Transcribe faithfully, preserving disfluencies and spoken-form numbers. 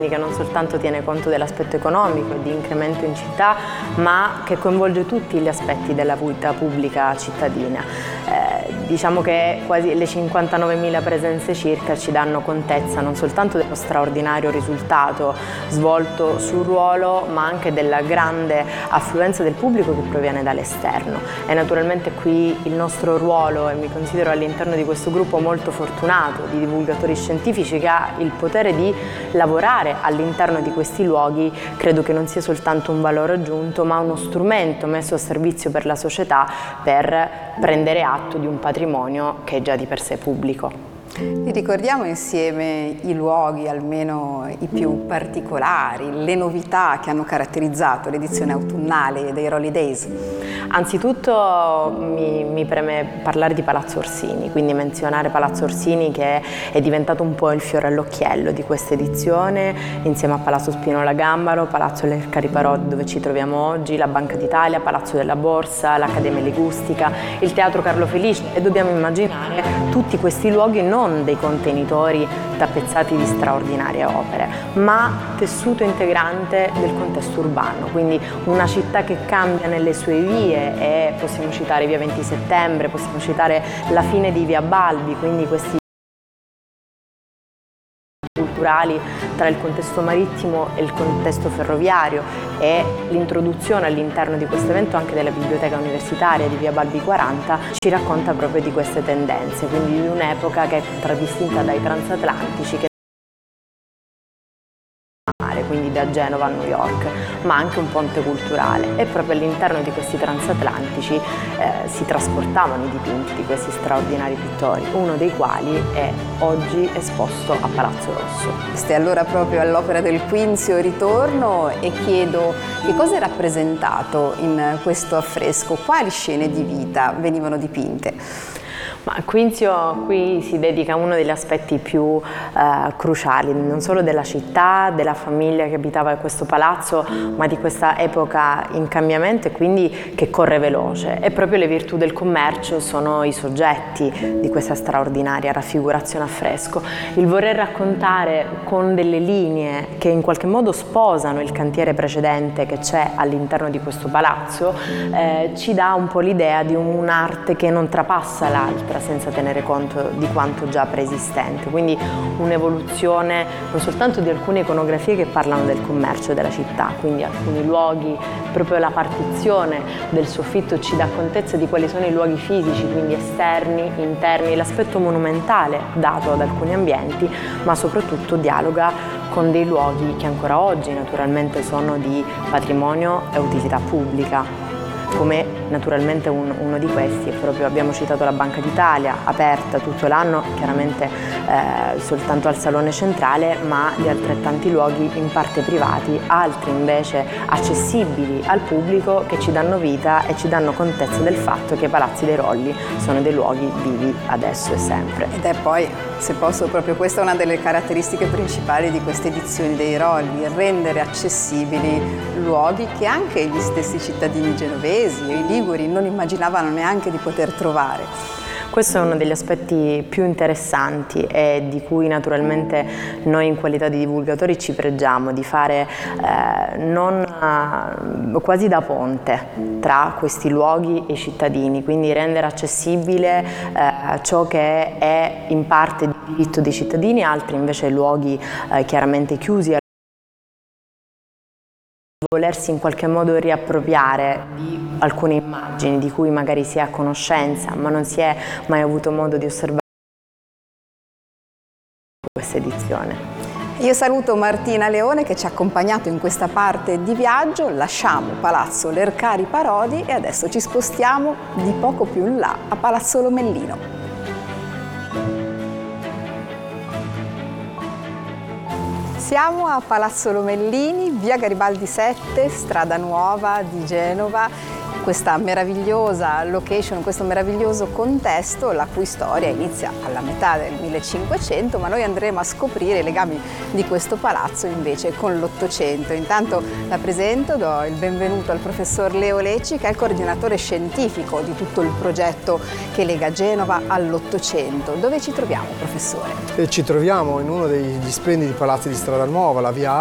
che non soltanto tiene conto dell'aspetto economico e di incremento in città, ma che coinvolge tutti gli aspetti della vita pubblica cittadina. Eh, diciamo che quasi le cinquantanovemila presenze circa ci danno contezza non soltanto dello straordinario risultato svolto sul ruolo, ma anche della grande affluenza del pubblico che proviene dall'esterno. E naturalmente qui il nostro ruolo, e mi considero all'interno di questo gruppo molto fortunato di divulgatori scientifici che ha il potere di lavorare all'interno di questi luoghi, credo che non sia soltanto un valore aggiunto, ma uno strumento messo a servizio per la società per prendere atto di un patrimonio che è già di per sé pubblico. Ricordiamo insieme i luoghi, almeno i più particolari, le novità che hanno caratterizzato l'edizione autunnale dei Rolly Days. Anzitutto mi, mi preme parlare di Palazzo Orsini, quindi menzionare Palazzo Orsini che è diventato un po' il fiore all'occhiello di questa edizione, insieme a Palazzo Spinola Gambaro, Palazzo Lercari Parodi dove ci troviamo oggi, la Banca d'Italia, Palazzo della Borsa, l'Accademia Ligustica, il Teatro Carlo Felice, e dobbiamo immaginare tutti questi luoghi non dei contenitori tappezzati di straordinarie opere, ma tessuto integrante del contesto urbano, quindi una città che cambia nelle sue vie, e possiamo citare via venti settembre, possiamo citare la fine di via Balbi, quindi questi culturali tra il contesto marittimo e il contesto ferroviario, e l'introduzione all'interno di questo evento anche della biblioteca universitaria di via Balbi quaranta ci racconta proprio di queste tendenze, quindi di un'epoca che è contraddistinta dai transatlantici, che quindi da Genova a New York, ma anche un ponte culturale, e proprio all'interno di questi transatlantici eh, si trasportavano i dipinti di questi straordinari pittori, uno dei quali è oggi esposto a Palazzo Rosso. Stai allora proprio all'Opera del Quinzio ritorno e chiedo che cosa è rappresentato in questo affresco, quali scene di vita venivano dipinte? Ma Quinzio qui si dedica a uno degli aspetti più eh, cruciali, non solo della città, della famiglia che abitava questo palazzo, ma di questa epoca in cambiamento e quindi che corre veloce. E proprio le virtù del commercio sono i soggetti di questa straordinaria raffigurazione a fresco. Il voler raccontare con delle linee che in qualche modo sposano il cantiere precedente che c'è all'interno di questo palazzo eh, ci dà un po' l'idea di un'arte che non trapassa l'altra senza tenere conto di quanto già preesistente, quindi un'evoluzione non soltanto di alcune iconografie che parlano del commercio della città, quindi alcuni luoghi, proprio la partizione del soffitto ci dà contezza di quali sono i luoghi fisici, quindi esterni, interni, l'aspetto monumentale dato ad alcuni ambienti, ma soprattutto dialoga con dei luoghi che ancora oggi naturalmente sono di patrimonio e utilità pubblica. Come naturalmente un, uno di questi è proprio, abbiamo citato la Banca d'Italia, aperta tutto l'anno, chiaramente eh, soltanto al Salone Centrale, ma di altrettanti luoghi in parte privati, altri invece accessibili al pubblico, che ci danno vita e ci danno contezza del fatto che i Palazzi dei Rolli sono dei luoghi vivi adesso e sempre. Ed è poi, se posso, proprio questa è una delle caratteristiche principali di queste edizioni dei Rolli, rendere accessibili luoghi che anche gli stessi cittadini genovesi e i liguri non immaginavano neanche di poter trovare. Questo è uno degli aspetti più interessanti e di cui naturalmente noi in qualità di divulgatori ci pregiamo, di fare eh, non, eh, quasi da ponte tra questi luoghi e i cittadini, quindi rendere accessibile eh, ciò che è in parte diritto dei cittadini, altri invece luoghi eh, chiaramente chiusi, volersi in qualche modo riappropriare di alcune immagini di cui magari si è a conoscenza, ma non si è mai avuto modo di osservare questa edizione. Io saluto Martina Leone che ci ha accompagnato in questa parte di viaggio, lasciamo Palazzo Lercari Parodi e adesso ci spostiamo di poco più in là a Palazzo Lomellino. Siamo a Palazzo Lomellini, via Garibaldi sette, strada nuova di Genova, questa meravigliosa location, questo meraviglioso contesto, la cui storia inizia alla metà del millecinquecento, ma noi andremo a scoprire i legami di questo palazzo invece con l'Ottocento. Intanto la presento, do il benvenuto al professor Leo Lecci, che è il coordinatore scientifico di tutto il progetto che lega Genova all'Ottocento. Dove ci troviamo, professore? E ci troviamo in uno degli splendidi palazzi di Strada Nuova, la via